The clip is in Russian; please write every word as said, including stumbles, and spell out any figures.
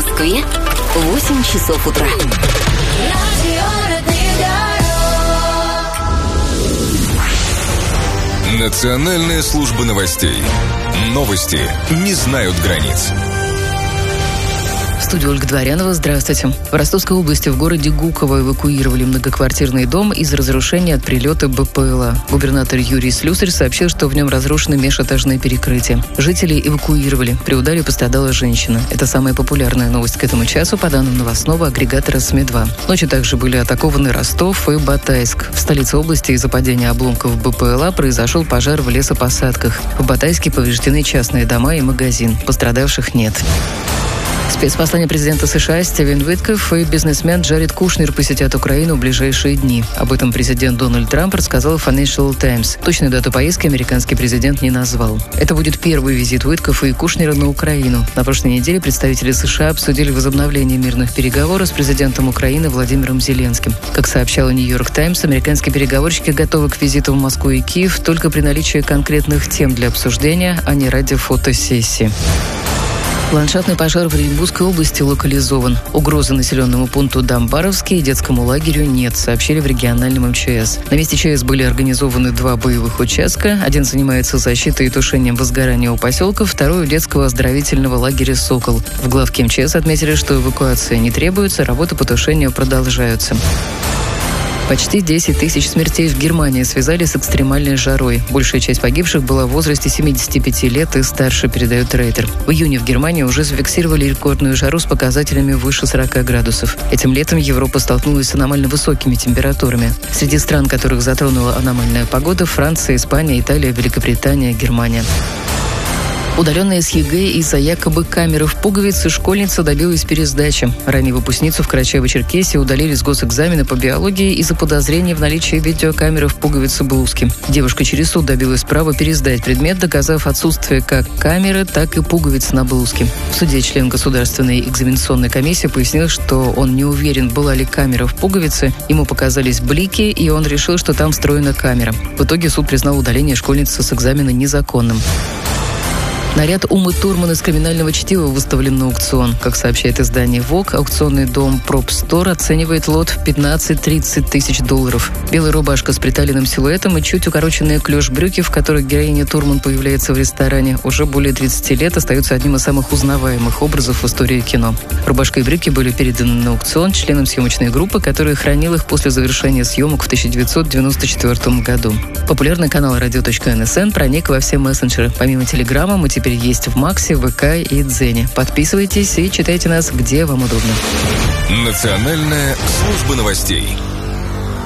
Москве восемь часов утра. Национальная служба новостей. Новости не знают границ. В студии Ольга Дворянова. Здравствуйте. В Ростовской области в городе Гуково эвакуировали многоквартирный дом из разрушения от прилета БПЛА. Губернатор Юрий Слюсарь сообщил, что в нем разрушены межэтажные перекрытия. Жителей эвакуировали. При ударе пострадала женщина. Это самая популярная новость к этому часу, по данным новостного агрегатора СМИ два. Ночью также были атакованы Ростов и Батайск. В столице области из-за падения обломков БПЛА произошел пожар в лесопосадках. В Батайске повреждены частные дома и магазин. Пострадавших нет. Спецпосланник президента США Стивен Уиткоф и бизнесмен Джаред Кушнер посетят Украину в ближайшие дни. Об этом президент Дональд Трамп рассказал Financial Times. Точную дату поездки американский президент не назвал. Это будет первый визит Уиткофа и Кушнера на Украину. На прошлой неделе представители США обсудили возобновление мирных переговоров с президентом Украины Владимиром Зеленским. Как сообщала Нью-Йорк Таймс, американские переговорщики готовы к визиту в Москву и Киев только при наличии конкретных тем для обсуждения, а не ради фотосессии. Ландшафтный пожар в Оренбургской области локализован. Угрозы населенному пункту Дамбаровский и детскому лагерю нет, сообщили в региональном эм че эс. На месте ЧС были организованы два боевых участка. Один занимается защитой и тушением возгорания у поселков, второй у детского оздоровительного лагеря «Сокол». В главке эм че эс отметили, что эвакуация не требуется, работы по тушению продолжаются. Почти десять тысяч смертей в Германии связали с экстремальной жарой. Большая часть погибших была в возрасте семидесяти пяти лет и старше, передает Рейтер. В июне в Германии уже зафиксировали рекордную жару с показателями выше сорока градусов. Этим летом Европа столкнулась с аномально высокими температурами. Среди стран, которых затронула аномальная погода, Франция, Испания, Италия, Великобритания, Германия. Удаленная с ЕГЭ из-за якобы камеры в пуговице школьница добилась пересдачи. Ранее выпускницу в Карачаево-Черкесии удалили с госэкзамена по биологии из-за подозрения в наличии видеокамеры в пуговице блузки. Девушка через суд добилась права пересдать предмет, доказав отсутствие как камеры, так и пуговиц на блузке. В суде член Государственной экзаменационной комиссии пояснил, что он не уверен, была ли камера в пуговице, ему показались блики, и он решил, что там встроена камера. В итоге суд признал удаление школьницы с экзамена незаконным. Наряд Умы Турман из криминального чтива выставлен на аукцион. Как сообщает издание Vogue, аукционный дом Prop Store оценивает лот в пятнадцать-тридцать тысяч долларов. Белая рубашка с приталенным силуэтом и чуть укороченные клеш-брюки, в которых героиня Турман появляется в ресторане, уже более тридцати лет остаются одним из самых узнаваемых образов в истории кино. Рубашка и брюки были переданы на аукцион членам съемочной группы, которая хранила их после завершения съемок в тысяча девятьсот девяносто четвёртом году. Популярный канал радио точка эн эс эн проник во все мессенджеры. Помимо Телеграма мы теперь есть в Максе, ВК и Дзене. Подписывайтесь и читайте нас, где вам удобно. Национальная служба новостей.